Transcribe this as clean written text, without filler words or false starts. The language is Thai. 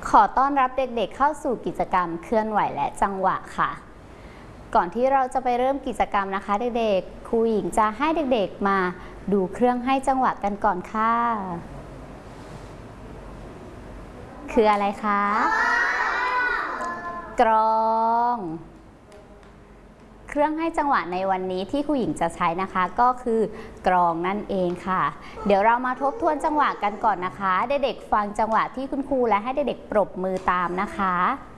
ขอต้อนรับเด็กๆเข้าสู่กิจกรรมเคลื่อนไหวและจังหวะค่ะก่อนที่เราจะไปเริ่มกิจกรรมนะคะเด็กๆครูหญิงจะให้เด็กๆมาดูเครื่องให้จังหวะกันก่อนค่ะคืออะไรคะกลองเครื่องให้จังหวะในวันนี้ที่ครูหญิงจะใช้นะคะก็คือกลองนั่นเองค่ะเดี๋ยวเรามาทบทวนจังหวะกันก่อนนะคะเด็กๆฟังจังหวะที่คุณครูและให้เด็กๆปรบมือตามนะคะ